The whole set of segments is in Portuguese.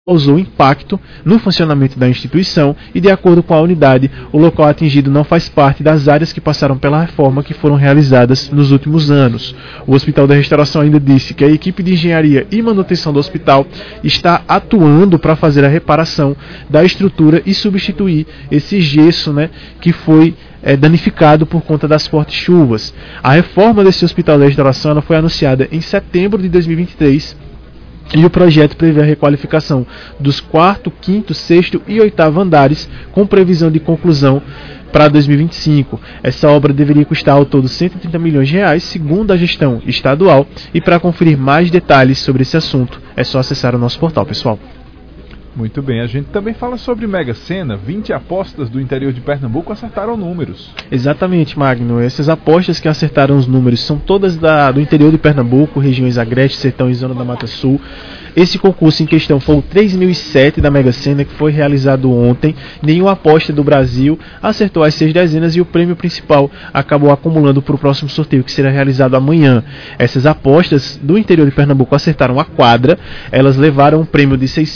causou impacto no funcionamento da instituição e, de acordo com a unidade, o local atingido não faz parte das áreas que passaram pela reforma que foram realizadas nos últimos anos. O Hospital da Restauração ainda disse que a equipe de engenharia e manutenção do hospital está atuando para fazer a reparação da estrutura e substituir esse gesso, que foi danificado por conta das fortes chuvas. A reforma desse Hospital da Restauração ela foi anunciada em setembro de 2023 e o projeto prevê a requalificação dos 4º, 5º, 6º e 8º andares, com previsão de conclusão para 2025. Essa obra deveria custar ao todo 130 milhões de reais, segundo a gestão estadual, e para conferir mais detalhes sobre esse assunto, é só acessar o nosso portal, pessoal. Muito bem, a gente também fala sobre Mega Sena. 20 apostas do interior de Pernambuco acertaram números. Exatamente, Magno. Essas apostas que acertaram os números são todas do interior de Pernambuco, regiões Agreste, Sertão e Zona da Mata Sul. Esse concurso em questão foi o 3007 da Mega Sena, que foi realizado ontem. Nenhuma aposta do Brasil acertou as 6 dezenas e o prêmio principal acabou acumulando para o próximo sorteio, que será realizado amanhã. Essas apostas do interior de Pernambuco acertaram a quadra. Elas levaram um prêmio de R$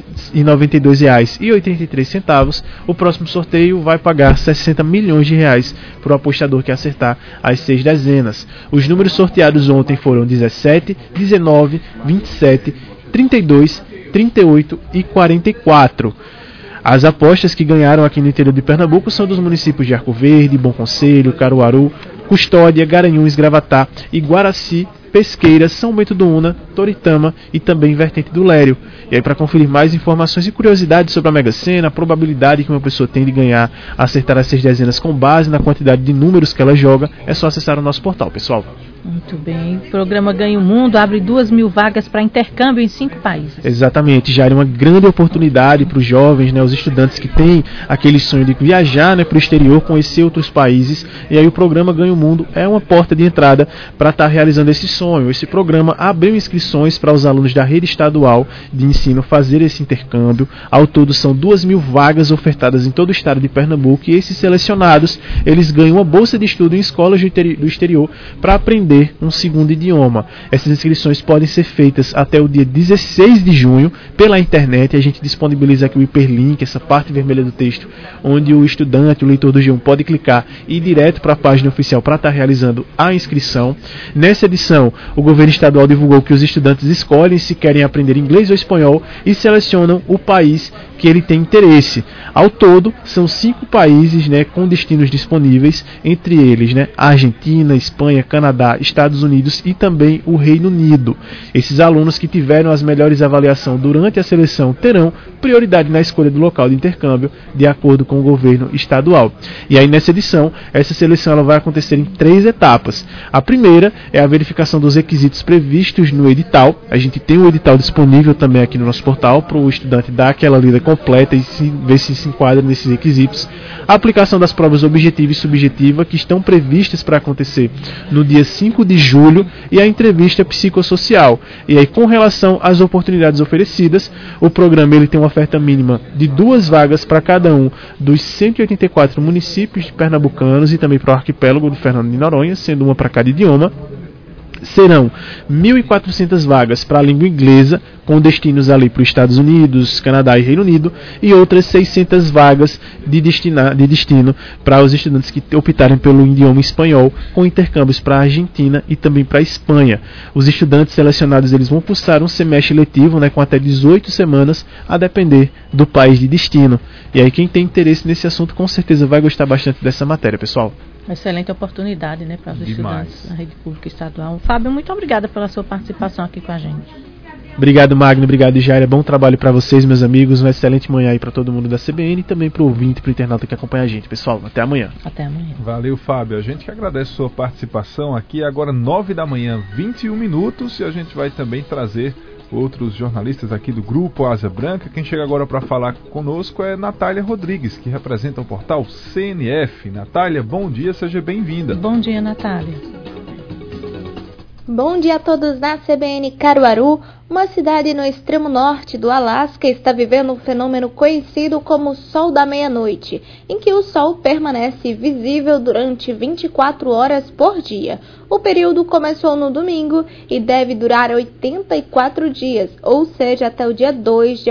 692,83. O próximo sorteio vai pagar 60 milhões de reais para o apostador que acertar as 6 dezenas. Os números sorteados ontem foram 17, 19, 27, 32, 38 e 44. As apostas que ganharam aqui no interior de Pernambuco são dos municípios de Arco Verde, Bom Conselho, Caruaru, Custódia, Garanhuns, Gravatá, Iguaraci, Pesqueira, São Bento do Una, Toritama e também Vertente do Lério. E aí, para conferir mais informações e curiosidades sobre a Mega Sena, a probabilidade que uma pessoa tem de ganhar, acertar as 6 dezenas com base na quantidade de números que ela joga, é só acessar o nosso portal, pessoal. Muito bem. O programa Ganha o Mundo abre 2.000 vagas para intercâmbio em 5 países. Exatamente, já era uma grande oportunidade para os jovens, os estudantes que têm aquele sonho de viajar para o exterior, conhecer outros países. E aí o programa Ganha o Mundo é uma porta de entrada para estar realizando esse sonho. Esse programa abriu inscrições para os alunos da rede estadual de ensino fazer esse intercâmbio. Ao todo são 2.000 vagas ofertadas em todo o estado de Pernambuco, e esses selecionados, eles ganham uma bolsa de estudo em escolas do exterior para aprender um segundo idioma. Essas inscrições podem ser feitas até o dia 16 de junho pela internet. A gente disponibiliza aqui o hiperlink, essa parte vermelha do texto, onde o estudante, o leitor do G1 pode clicar e ir direto para a página oficial para estar realizando a inscrição. Nessa edição, o governo estadual divulgou que os estudantes escolhem se querem aprender inglês ou espanhol e selecionam o país que ele tem interesse. Ao todo, são 5 países com destinos disponíveis, entre eles Argentina, Espanha, Canadá, Estados Unidos e também o Reino Unido. Esses alunos que tiveram as melhores avaliações durante a seleção terão prioridade na escolha do local de intercâmbio, de acordo com o governo estadual. E aí, nessa edição, essa seleção ela vai acontecer em 3 etapas. A primeira é a verificação dos requisitos previstos no edital. A gente tem o edital disponível também aqui no nosso portal para o estudante dar aquela lida completa e ver se se enquadra nesses requisitos. A aplicação das provas objetiva e subjetiva, que estão previstas para acontecer no dia 5 de julho, e a entrevista psicossocial. E aí, com relação às oportunidades oferecidas, o programa ele tem uma oferta mínima de 2 vagas para cada um dos 184 municípios pernambucanos e também para o arquipélago do Fernando de Noronha, sendo uma para cada idioma. Serão 1.400 vagas para a língua inglesa, com destinos ali para os Estados Unidos, Canadá e Reino Unido, e outras 600 vagas de destino para os estudantes que optarem pelo idioma espanhol, com intercâmbios para a Argentina e também para a Espanha. Os estudantes selecionados eles vão cursar um semestre letivo com até 18 semanas, a depender do país de destino. E aí, quem tem interesse nesse assunto com certeza vai gostar bastante dessa matéria, pessoal. Excelente oportunidade para os estudantes da rede pública estadual. Fábio, muito obrigada pela sua participação aqui com a gente. Obrigado, Magno. Obrigado, Jair. Bom trabalho para vocês, meus amigos. Uma excelente manhã aí para todo mundo da CBN e também para o ouvinte, para o internauta que acompanha a gente. Pessoal, até amanhã. Até amanhã. Valeu, Fábio. A gente que agradece a sua participação aqui. Agora 9 da manhã, 21 minutos. E a gente vai também trazer outros jornalistas aqui do Grupo Asa Branca. Quem chega agora para falar conosco é Natália Rodrigues, que representa o portal CNF. Natália, bom dia, seja bem-vinda. Bom dia, Natália. Bom dia a todos na CBN Caruaru. Uma cidade no extremo norte do Alasca está vivendo um fenômeno conhecido como Sol da Meia-Noite, em que o Sol permanece visível durante 24 horas por dia. O período começou no domingo e deve durar 84 dias, ou seja, até o dia 2 de